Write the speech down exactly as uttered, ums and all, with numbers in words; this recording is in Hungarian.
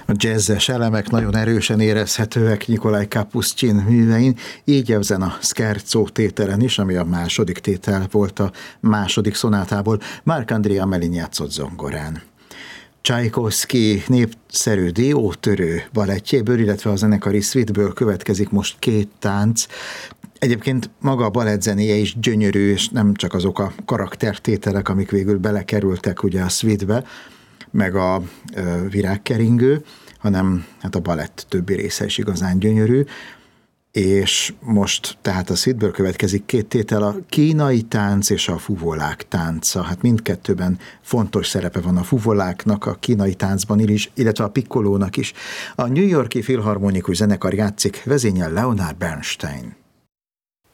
A jazzes elemek nagyon erősen érezhetőek Nikolaj Kapusztyin művein, így ezen a Scherzo tételen is, ami a második tétel volt a második szonátából, Marc-André Amelin játszott zongorán. Csajkovszky népszerű diótörő balettjéből, illetve a zenekari szvitből következik most két tánc. Egyébként maga a balett zenéje is gyönyörű, és nem csak azok a karaktertételek, amik végül belekerültek ugye a szvitbe, meg a ö, virágkeringő, hanem hát a balett többi része is igazán gyönyörű, és most tehát a szvitből következik két tétel, a kínai tánc és a fuvolák tánca. Hát mindkettőben fontos szerepe van a fuvoláknak, a kínai táncban is, illetve a pikkolónak is. A New York-i Filharmonikus Zenekar játszik, vezényel Leonard Bernstein.